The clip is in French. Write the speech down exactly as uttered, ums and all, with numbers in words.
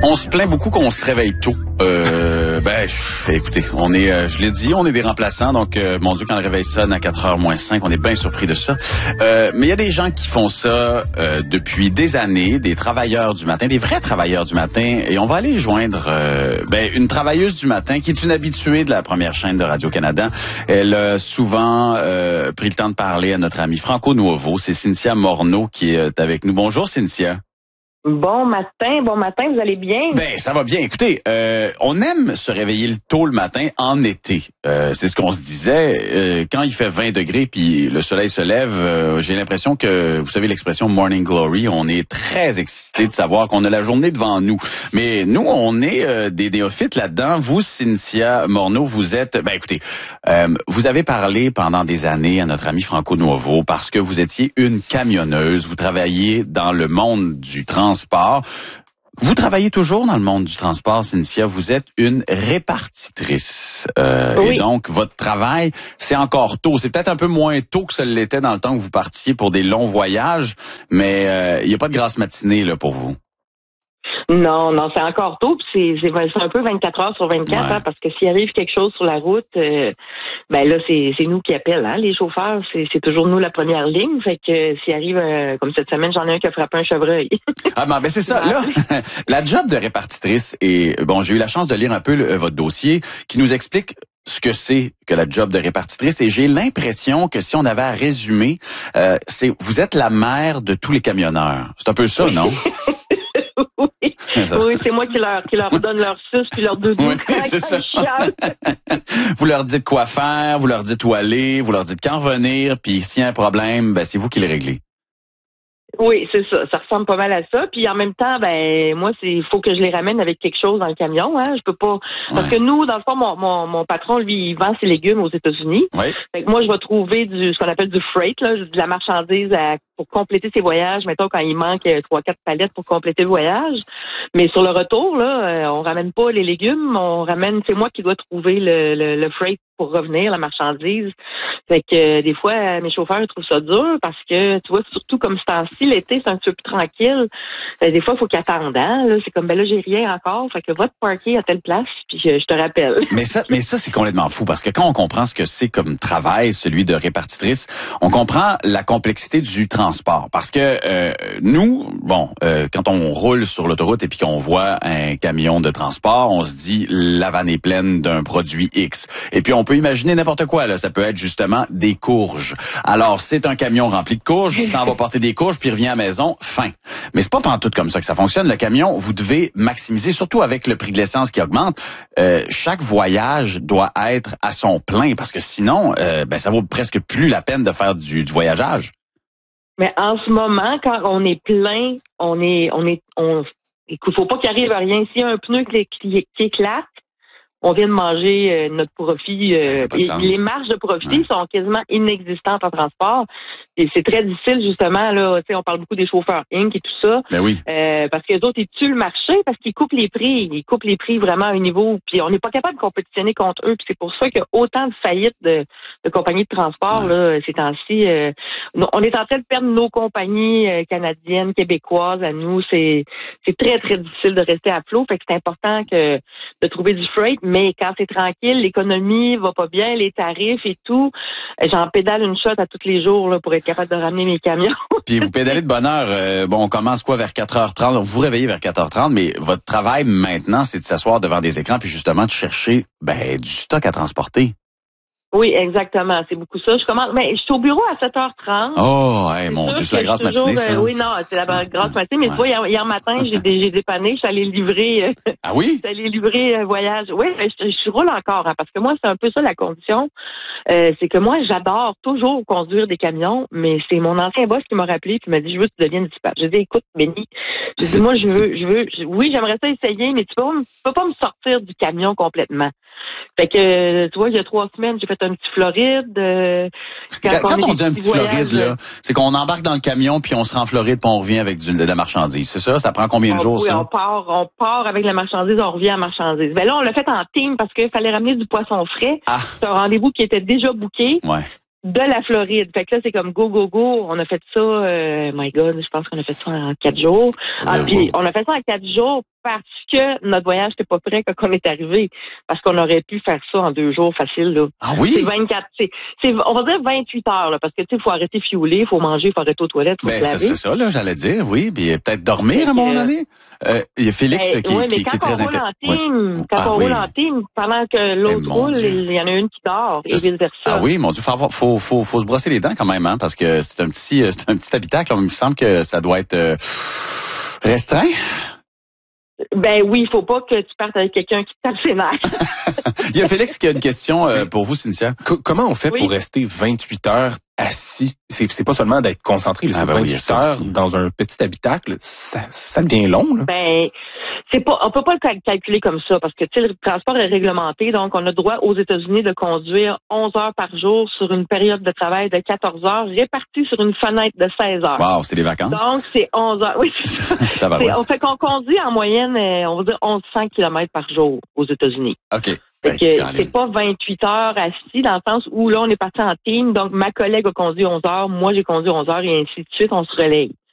On se plaint beaucoup qu'on se réveille tôt. Euh, ben, écoutez, on est, euh, je l'ai dit, on est des remplaçants, donc euh, mon Dieu, quand le réveil sonne à quatre heures moins cinq, on est bien surpris de ça. Euh, mais il y a des gens qui font ça euh, depuis des années, des travailleurs du matin, des vrais travailleurs du matin, et on va aller joindre euh, ben, une travailleuse du matin qui est une habituée de la première chaîne de Radio-Canada. Elle a souvent euh, pris le temps de parler à notre ami Franco Nuovo. C'est Cynthia Morneau qui est avec nous. Bonjour Cynthia. Bon matin, bon matin, vous allez bien? Ben, ça va bien. Écoutez, euh, on aime se réveiller le tôt le matin en été. Euh, c'est ce qu'on se disait. Euh, quand il fait vingt degrés puis le soleil se lève, euh, j'ai l'impression que, vous savez l'expression morning glory, on est très excité de savoir qu'on a la journée devant nous. Mais nous, on est euh, des néophytes là-dedans. Vous, Cynthia Morneau, vous êtes... Ben, écoutez, euh, vous avez parlé pendant des années à notre ami Franco Nuovo parce que vous étiez une camionneuse. Vous travailliez dans le monde du transport. Vous travaillez toujours dans le monde du transport, Cynthia. Vous êtes une répartitrice. Euh, oui. Et donc, votre travail, c'est encore tôt. C'est peut-être un peu moins tôt que ça l'était dans le temps que vous partiez pour des longs voyages, mais euh, il n'y a pas de grasse matinée là pour vous. Non, non, c'est encore tôt, puis c'est, c'est un peu vingt-quatre heures sur vingt-quatre, ouais. hein, parce que s'il arrive quelque chose sur la route, euh, ben là, c'est, c'est nous qui appellent, hein, les chauffeurs, c'est, c'est toujours nous la première ligne, fait que s'il arrive, euh, comme cette semaine, j'en ai un qui a frappé un chevreuil. Ah ben, ben c'est ça, là, la job de répartitrice, et bon, j'ai eu la chance de lire un peu le, votre dossier, qui nous explique ce que c'est que la job de répartitrice, et j'ai l'impression que si on avait à résumer, euh, c'est, vous êtes la mère de tous les camionneurs. C'est un peu ça, non? Oui, oui, c'est moi qui leur qui leur donne leur suce puis leur doudou. Oui, c'est ça. Vous leur dites quoi faire, vous leur dites où aller, vous leur dites quand revenir, puis s'il y a un problème, ben c'est vous qui le réglez. Oui, c'est ça. Ça ressemble pas mal à ça. Puis en même temps, ben moi, c'est il faut que je les ramène avec quelque chose dans le camion. Hein. Je peux pas parce ouais. que nous, dans le fond, mon, mon mon patron, lui, il vend ses légumes aux États-Unis. Oui. Fait que moi, je vais trouver du ce qu'on appelle du freight, là, de la marchandise à, pour compléter ses voyages. Mettons quand il manque trois, quatre palettes pour compléter le voyage. Mais sur le retour, là, on ramène pas les légumes, on ramène. C'est moi qui dois trouver le le, le freight pour revenir, la marchandise. Fait que euh, des fois, mes chauffeurs ils trouvent ça dur parce que, tu vois, surtout comme ce temps-ci, l'été, c'est un petit peu plus tranquille. Euh, des fois, il faut qu'ils attendent. Hein? Là, c'est comme, ben là, j'ai rien encore. Fait que va te parker à telle place, puis euh, je te rappelle. Mais ça, mais ça, c'est complètement fou parce que quand on comprend ce que c'est comme travail, celui de répartitrice, on comprend la complexité du transport. Parce que euh, nous, bon, euh, quand on roule sur l'autoroute et puis qu'on voit un camion de transport, on se dit, la vanne est pleine d'un produit X. Et puis, on peut imaginer n'importe quoi, là. Ça peut être justement des courges. Alors, c'est un camion rempli de courges, il s'en va porter des courges, puis il revient à la maison, fin. Mais c'est pas pantoute comme ça que ça fonctionne. Le camion, vous devez maximiser, surtout avec le prix de l'essence qui augmente. Euh, chaque voyage doit être à son plein, parce que sinon, euh, ben ça vaut presque plus la peine de faire du, du voyageage. Mais en ce moment, quand on est plein, on est, on est, on, il faut pas qu'il arrive à rien. S'il y a un pneu qui, qui, qui éclate, on vient de manger euh, notre profit. Euh, et les marges de profit ouais. sont quasiment inexistantes en transport. Et c'est très difficile, justement, là, tu sais, on parle beaucoup des chauffeurs Inc et tout ça. Ben oui. Euh, parce que les autres, ils tuent le marché parce qu'ils coupent les prix. Ils coupent les prix vraiment à un niveau. Puis on n'est pas capable de compétitionner contre eux. Puis c'est pour ça qu'il y a autant de faillites de, de compagnies de transport, ouais. là, ces temps-ci. Euh, on est en train de perdre nos compagnies euh, canadiennes, québécoises à nous. C'est, c'est très, très difficile de rester à flot. Fait que c'est important que de trouver du freight. Mais quand c'est tranquille, l'économie va pas bien, les tarifs et tout, j'en pédale une shot à tous les jours là, pour être capable de ramener mes camions. Puis vous pédalez de bonne heure. Euh, bon, on commence quoi vers quatre heures trente? Vous vous réveillez vers quatre heures trente, mais votre travail maintenant, c'est de s'asseoir devant des écrans puis justement de chercher ben, du stock à transporter. Oui, exactement. C'est beaucoup ça. Je commence, mais je suis au bureau à sept heures trente. Oh, hey, mon Dieu, c'est la grasse matinée, ça. Euh, oui, non, c'est la grasse matinée. Mais ouais. tu vois, hier, hier matin, j'ai, j'ai dépanné, je suis allée livrer. Euh, ah oui? Je suis allée livrer un voyage. Oui, je, je roule encore, hein, parce que moi, c'est un peu ça la condition. Euh, c'est que moi, j'adore toujours conduire des camions, mais c'est mon ancien boss qui m'a rappelé puis m'a dit, je veux que tu deviennes dispatch. J'ai dit, écoute, Benny, j'ai dit, moi, je veux, je veux, je, oui, j'aimerais ça essayer, mais tu peux, tu peux pas me sortir du camion complètement. Fait que, tu vois, il y a trois semaines, j'ai fait un petit Floride. Euh, quand quand, quand on, on dit un petit voyages, Floride, là, c'est qu'on embarque dans le camion puis on se rend en Floride puis on revient avec du, de la marchandise. C'est ça? Ça prend combien de on, jours, oui, ça? on part, on part avec la marchandise, on revient à la marchandise. Ben là, on l'a fait en team parce qu'il fallait ramener du poisson frais. Ah. C'est un rendez-vous qui était déjà booké. Ouais. De la Floride. Fait que là, c'est comme go, go, go. On a fait ça, euh, my God, je pense qu'on a fait ça en quatre jours. Ah, puis on a fait ça en quatre jours parce que notre voyage n'était pas prêt quand on est arrivé. Parce qu'on aurait pu faire ça en deux jours facile, là. Ah oui? C'est vingt-quatre, c'est, c'est, on va dire vingt-huit heures, là, parce que, tu sais, il faut arrêter de fiouler, il faut manger, il faut arrêter aux toilettes, il faut Ben, se ça laver. serait ça, là, j'allais dire, oui. Puis peut-être dormir à un Fait moment que- donné. Euh, il y a Félix Ben, qui, ouais, qui, mais qui est quand on très roule intéressant. en team, quand Ah on oui. roule en team, pendant que l'autre mon roule, Dieu. il y en a une qui dort, et Je sais- vice versa. Ah oui, mon Dieu, faut, avoir, faut, faut, faut se brosser les dents quand même, hein, parce que c'est un petit, euh, c'est un petit habitacle. Il me semble que ça doit être euh, restreint. Ben oui, il faut pas que tu partes avec quelqu'un qui te tape ses nerfs. Il y a Félix qui a une question euh, pour vous, Cynthia. Co- comment on fait Oui. pour rester vingt-huit heures assis? C'est, c'est pas seulement d'être concentré, là, Ah c'est ben oui, il y a vingt-huit ça heures aussi. dans un petit habitacle. Ça, ça devient long, là. Ben, c'est pas, on peut pas le cal- calculer comme ça parce que tu sais, le transport est réglementé, donc on a droit aux États-Unis de conduire onze heures par jour sur une période de travail de quatorze heures répartie sur une fenêtre de seize heures. Wow, c'est les vacances. Donc c'est onze heures. Oui, c'est ça. Tabarouette. C'est- on fait qu'on conduit en moyenne, euh, on va dire mille cent kilomètres par jour aux États-Unis. OK. Fait Ben, que Caroline. c'est pas vingt-huit heures assis dans le sens où là on est parti en team, donc ma collègue a conduit onze heures, moi j'ai conduit onze heures et ainsi de suite, on se relaye.